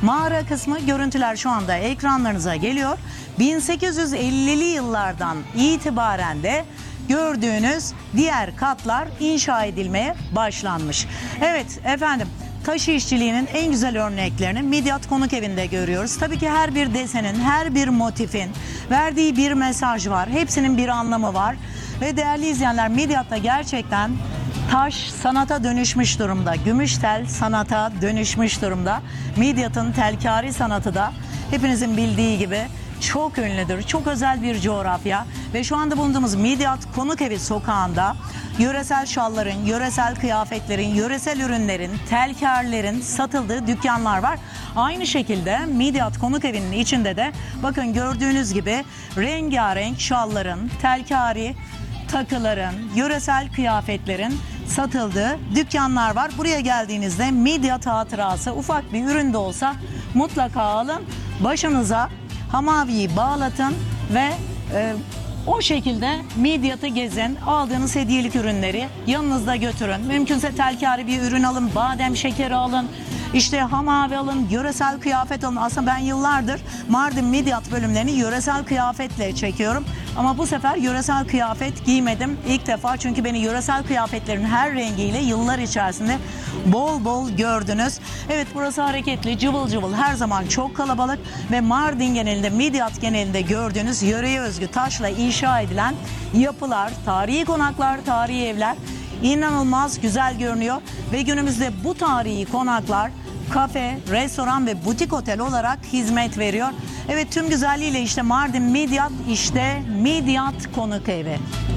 Mağara kısmı görüntüler şu anda ekranlarınıza geliyor. 1850'li yıllardan itibaren de gördüğünüz diğer katlar inşa edilmeye başlanmış. Evet efendim, taş işçiliğinin en güzel örneklerini Midyat Konuk Evi'nde görüyoruz. Tabii ki her bir desenin, her bir motifin verdiği bir mesaj var. Hepsinin bir anlamı var. Ve değerli izleyenler, Midyat'ta gerçekten taş sanata dönüşmüş durumda. Gümüş tel sanata dönüşmüş durumda. Midyat'ın telkari sanatı da hepinizin bildiği gibi çok ünlüdür. Çok özel bir coğrafya ve şu anda bulunduğumuz Midyat Konuk Evi sokağında yöresel şalların, yöresel kıyafetlerin, yöresel ürünlerin, telkarlerin satıldığı dükkanlar var. Aynı şekilde Midyat Konuk Evi'nin içinde de bakın gördüğünüz gibi rengarenk şalların, telkari takıların, yöresel kıyafetlerin satıldığı dükkanlar var. Buraya geldiğinizde Midyat hatırası ufak bir ürün de olsa mutlaka alın. Başınıza hamaviyi bağlatın ve o şekilde Midyat'ı gezin. Aldığınız hediyelik ürünleri yanınızda götürün. Mümkünse telkari bir ürün alın, badem şekeri alın, işte hamavi alın, yöresel kıyafet alın. Aslında ben yıllardır Mardin Midyat bölümlerini yöresel kıyafetle çekiyorum. Ama bu sefer yöresel kıyafet giymedim ilk defa. Çünkü beni yöresel kıyafetlerin her rengiyle yıllar içerisinde bol bol gördünüz. Evet, burası hareketli, cıvıl cıvıl, her zaman çok kalabalık ve Mardin genelinde, Midyat genelinde gördüğünüz yöreye özgü taşla inşa edilen yapılar, tarihi konaklar, tarihi evler inanılmaz güzel görünüyor. Ve günümüzde bu tarihi konaklar kafe, restoran ve butik otel olarak hizmet veriyor. Evet, tüm güzelliğiyle işte Mardin Midyat, işte Midyat Konuk Evi.